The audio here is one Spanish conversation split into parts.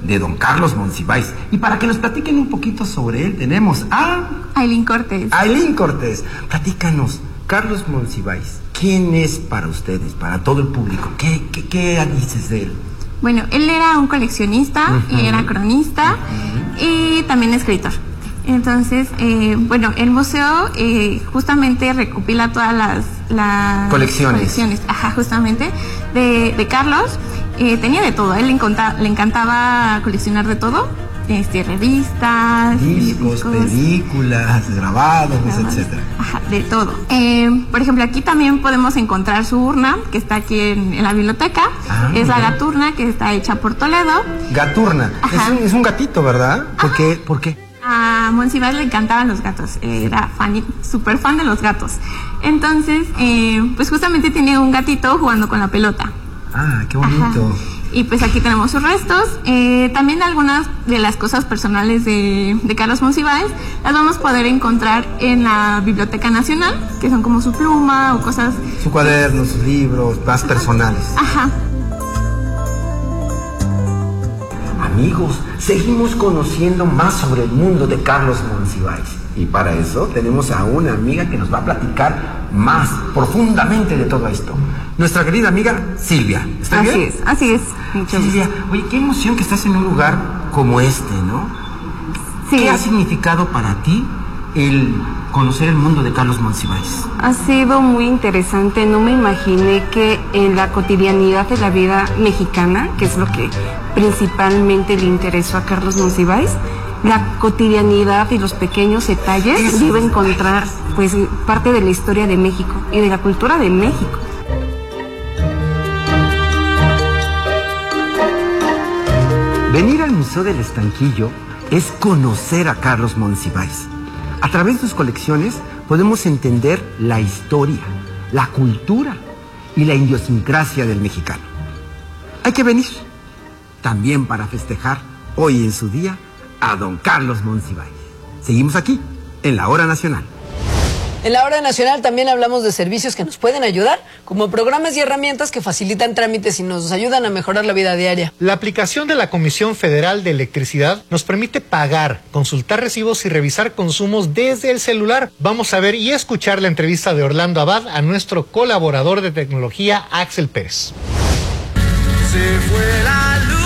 de don Carlos Monsiváis. Y para que nos platiquen un poquito sobre él, tenemos a... Ailín Cortés. Ailín Cortés. Platícanos, Carlos Monsiváis, ¿quién es para ustedes, para todo el público? ¿Qué dices de él? Bueno, él era un coleccionista, era cronista y también escritor. Entonces, bueno, el museo justamente recopila todas las colecciones. Ajá, justamente, de Carlos. Tenía de todo, a él le encantaba coleccionar de todo, revistas, discos, películas, grabados, etcétera. Ajá, de todo. Por ejemplo, aquí también podemos encontrar su urna, que está aquí en la biblioteca. Es la Gaturna, que está hecha por Toledo. Gaturna, es un gatito, ¿verdad? ¿Por qué? A Monsiváis le encantaban los gatos, era súper fan de los gatos. Entonces, pues justamente tiene un gatito jugando con la pelota. Ah, qué bonito. Ajá. Y pues aquí tenemos sus restos. También algunas de las cosas personales de Carlos Monsiváis las vamos a poder encontrar en la Biblioteca Nacional, que son como su pluma o cosas... Su cuaderno, sus libros, más personales. Ajá. Amigos, seguimos conociendo más sobre el mundo de Carlos Monsiváis. Y para eso tenemos a una amiga que nos va a platicar más profundamente de todo esto. Nuestra querida amiga Silvia. ¿Está bien? Así es. Silvia, oye, qué emoción que estás en un lugar como este, ¿no? Sí. ¿Qué ha significado para ti el conocer el mundo de Carlos Monsiváis? Ha sido muy interesante. No me imaginé que en la cotidianidad de la vida mexicana, que es lo que principalmente le interesó a Carlos Monsiváis, la cotidianidad y los pequeños detalles iba a encontrar pues parte de la historia de México y de la cultura de México. Venir al Museo del Estanquillo es conocer a Carlos Monsiváis. A través de sus colecciones podemos entender la historia, la cultura y la idiosincrasia del mexicano. Hay que venir también para festejar hoy en su día a don Carlos Monsiváis. Seguimos aquí, en la Hora Nacional. En la Hora Nacional también hablamos de servicios que nos pueden ayudar, como programas y herramientas que facilitan trámites y nos ayudan a mejorar la vida diaria. La aplicación de la Comisión Federal de Electricidad nos permite pagar, consultar recibos y revisar consumos desde el celular. Vamos a ver y escuchar la entrevista de Orlando Abad a nuestro colaborador de tecnología, Axel Pérez. Se fue la luz.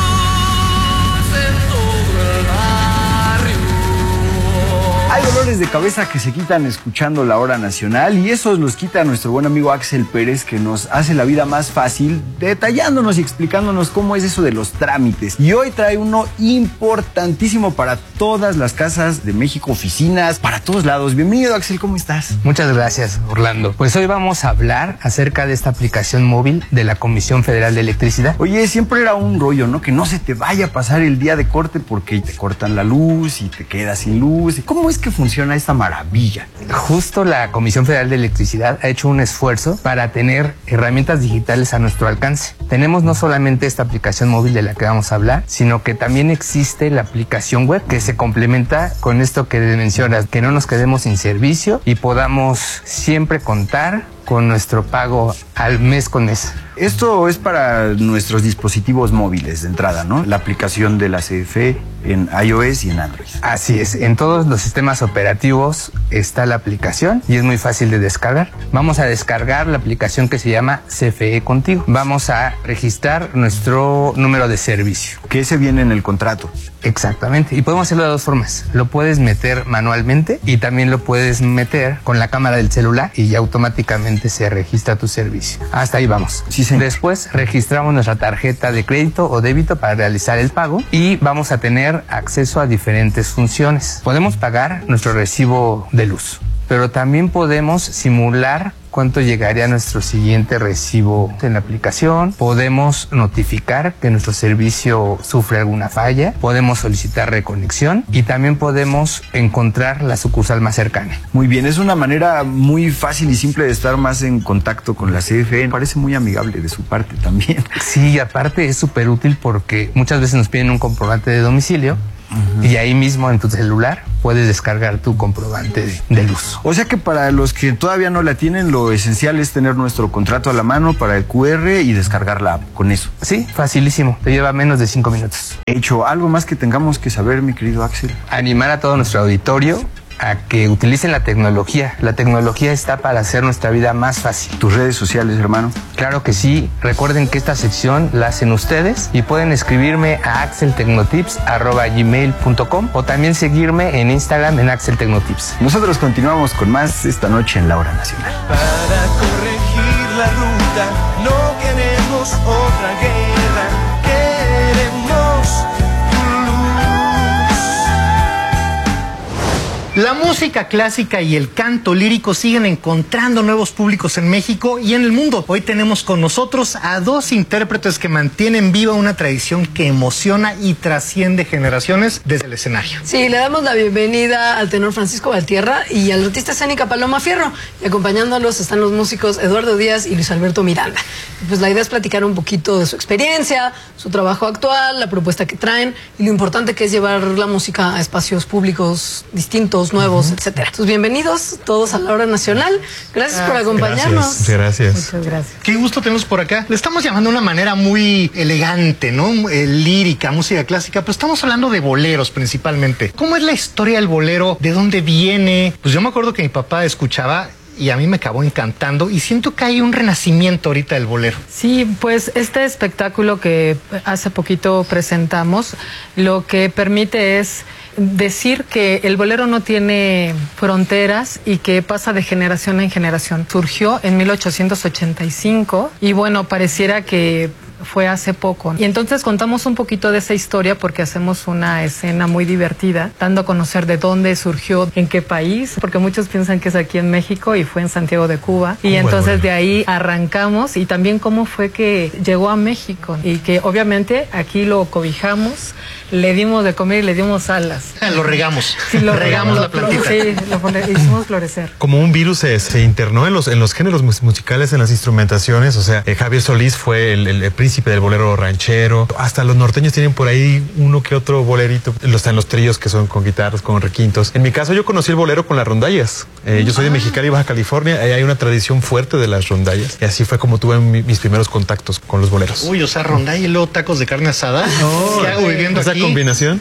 Hay dolores de cabeza que se quitan escuchando la Hora Nacional y esos los quita nuestro buen amigo Axel Pérez, que nos hace la vida más fácil detallándonos y explicándonos cómo es eso de los trámites. Y hoy trae uno importantísimo para todas las casas de México, oficinas, para todos lados. Bienvenido, Axel, ¿cómo estás? Muchas gracias, Orlando. Pues hoy vamos a hablar acerca de esta aplicación móvil de la Comisión Federal de Electricidad. Oye, siempre era un rollo, ¿no? Que no se te vaya a pasar el día de corte porque te cortan la luz y te quedas sin luz. ¿Cómo es que funciona esta maravilla? Justo la Comisión Federal de Electricidad ha hecho un esfuerzo para tener herramientas digitales a nuestro alcance. Tenemos no solamente esta aplicación móvil de la que vamos a hablar, sino que también existe la aplicación web que se complementa con esto que mencionas, que no nos quedemos sin servicio y podamos siempre contar con nuestro pago al mes con mes. Esto es para nuestros dispositivos móviles de entrada, ¿no? La aplicación de la CFE en iOS y en Android. Así es, en todos los sistemas operativos está la aplicación y es muy fácil de descargar. Vamos a descargar la aplicación que se llama CFE Contigo. Vamos a registrar nuestro número de servicio. Que ese viene en el contrato. Exactamente, y podemos hacerlo de dos formas. Lo puedes meter manualmente y también lo puedes meter con la cámara del celular y ya automáticamente se registra tu servicio. Hasta ahí vamos. Sí, señor. Después registramos nuestra tarjeta de crédito o débito para realizar el pago y vamos a tener acceso a diferentes funciones. Podemos pagar nuestro recibo de luz, pero también podemos simular cuánto llegaría a nuestro siguiente recibo en la aplicación. Podemos notificar que nuestro servicio sufre alguna falla. Podemos solicitar reconexión y también podemos encontrar la sucursal más cercana. Muy bien, es una manera muy fácil y simple de estar más en contacto con la CFE. Parece muy amigable de su parte también. Sí, aparte es súper útil porque muchas veces nos piden un comprobante de domicilio y ahí mismo en tu celular puedes descargar tu comprobante del uso. O sea que para los que todavía no la tienen, lo esencial es tener nuestro contrato a la mano para el QR y descargar la app con eso. Sí, facilísimo. Te lleva menos de 5 minutos. Hecho, ¿algo más que tengamos que saber, mi querido Axel? Animar a todo nuestro auditorio a que utilicen la tecnología. La tecnología está para hacer nuestra vida más fácil. ¿Tus redes sociales, hermano? Claro que sí. Recuerden que esta sección la hacen ustedes y pueden escribirme a axeltecnotips@gmail.com o también seguirme en Instagram en axeltecnotips. Nosotros continuamos con más esta noche en La Hora Nacional. Para corregir la ruta, no queremos otra guerra, queremos tu luz. La música clásica y el canto lírico siguen encontrando nuevos públicos en México y en el mundo. Hoy tenemos con nosotros a dos intérpretes que mantienen viva una tradición que emociona y trasciende generaciones desde el escenario. Sí, le damos la bienvenida al tenor Francisco Valtierra y a la artista escénica Paloma Fierro. Y acompañándolos están los músicos Eduardo Díaz y Luis Alberto Miranda. Pues la idea es platicar un poquito de su experiencia, su trabajo actual, la propuesta que traen y lo importante que es llevar la música a espacios públicos distintos, nuevos, etcétera. Entonces, bienvenidos todos a La Hora Nacional. Gracias por acompañarnos. Gracias. Muchas gracias. Qué gusto tenemos por acá. Le estamos llamando de una manera muy elegante, ¿no? Lírica, música clásica, pero estamos hablando de boleros principalmente. ¿Cómo es la historia del bolero? ¿De dónde viene? Pues yo me acuerdo que mi papá escuchaba y a mí me acabó encantando y siento que hay un renacimiento ahorita del bolero. Sí, pues este espectáculo que hace poquito presentamos, lo que permite es decir que el bolero no tiene fronteras y que pasa de generación en generación. Surgió en 1885 y bueno, pareciera que fue hace poco. Y entonces contamos un poquito de esa historia porque hacemos una escena muy divertida, dando a conocer de dónde surgió, en qué país, porque muchos piensan que es aquí en México y fue en Santiago de Cuba. Y entonces de ahí arrancamos y también cómo fue que llegó a México y que obviamente aquí lo cobijamos, le dimos de comer y le dimos alas. Lo regamos. Sí, lo regamos la plantita. Sí, lo hicimos florecer. Como un virus se internó en los géneros musicales, en las instrumentaciones. O sea, Javier Solís fue el príncipe del bolero ranchero. Hasta los norteños tienen por ahí uno que otro bolerito. Están los tríos que son con guitarras, con requintos. En mi caso, yo conocí el bolero con las rondallas. Yo soy de Mexicali, Baja California. Hay una tradición fuerte de las rondallas. Y así fue como tuve mis primeros contactos con los boleros. Uy, o sea, rondalla y luego tacos de carne asada. ¿Qué hago viviendo esa aquí? Combinación.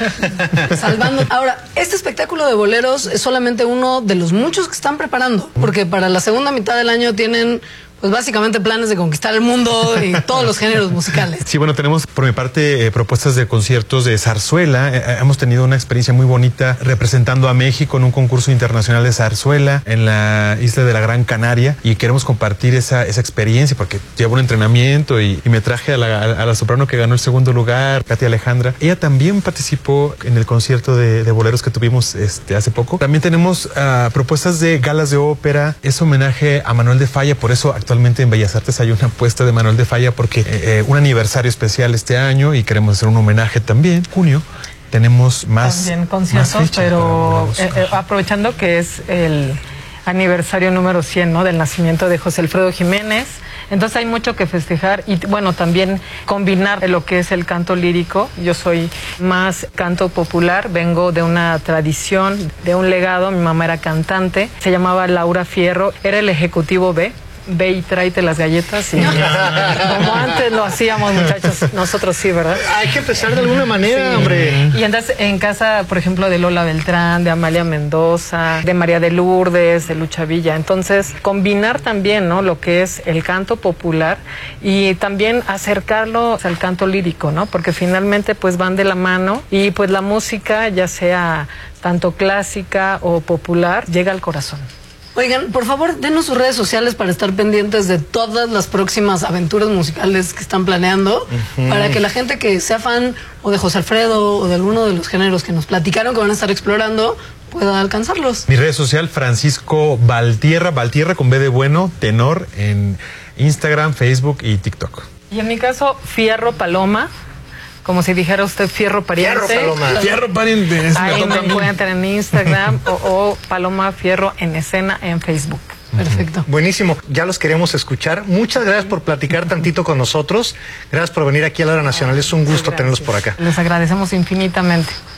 Salvando. Ahora, este espectáculo de boleros es solamente uno de los muchos que están preparando, porque para la segunda mitad del año tienen pues básicamente planes de conquistar el mundo y todos los géneros musicales. Sí, bueno, tenemos por mi parte propuestas de conciertos de zarzuela. Hemos tenido una experiencia muy bonita representando a México en un concurso internacional de zarzuela en la isla de la Gran Canaria y queremos compartir esa experiencia porque llevo un entrenamiento y me traje a la soprano que ganó el segundo lugar, Katia Alejandra. Ella también participó en el concierto de boleros que tuvimos hace poco. También tenemos propuestas de galas de ópera. Es homenaje a Manuel de Falla, por eso actualmente en Bellas Artes hay una apuesta de Manuel de Falla porque un aniversario especial este año y queremos hacer un homenaje también. Junio tenemos más también conciertos, más pero aprovechando que es el aniversario número 100, ¿no? Del nacimiento de José Alfredo Jiménez. Entonces hay mucho que festejar y bueno, también combinar lo que es el canto lírico. Yo soy más canto popular, vengo de una tradición, de un legado. Mi mamá era cantante, se llamaba Laura Fierro, era el ejecutivo B. Ve y tráete las galletas y como antes lo hacíamos, muchachos, nosotros sí, ¿verdad? Hay que empezar de alguna manera, sí, hombre. Y entonces en casa, por ejemplo, de Lola Beltrán, de Amalia Mendoza, de María de Lourdes, de Lucha Villa. Entonces, combinar también, ¿no? Lo que es el canto popular y también acercarlo al canto lírico, ¿no? Porque finalmente pues van de la mano y pues la música, ya sea tanto clásica o popular, llega al corazón. Oigan, por favor, denos sus redes sociales para estar pendientes de todas las próximas aventuras musicales que están planeando, para que la gente que sea fan o de José Alfredo o de alguno de los géneros que nos platicaron que van a estar explorando, pueda alcanzarlos. Mi red social, Francisco Valtierra, Valtierra con B de bueno, tenor, en Instagram, Facebook y TikTok. Y en mi caso, Fierro Paloma. Como si dijera usted Fierro Pariente. Fierro Paloma. Fierro Pariente. Ahí me encuentran en Instagram o Paloma Fierro en escena en Facebook. Perfecto. Buenísimo. Ya los queremos escuchar. Muchas gracias por platicar tantito con nosotros. Gracias por venir aquí a La Hora Nacional. Es un gusto tenerlos por acá. Les agradecemos infinitamente.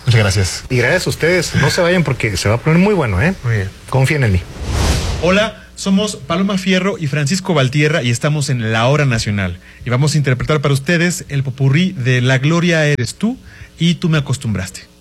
Muchas gracias. Y gracias a ustedes. No se vayan porque se va a poner muy bueno, ¿eh? Muy bien. Confíen en mí. Hola, somos Paloma Fierro y Francisco Valtierra y estamos en La Hora Nacional. Y vamos a interpretar para ustedes el popurrí de La Gloria eres tú y Tú me acostumbraste.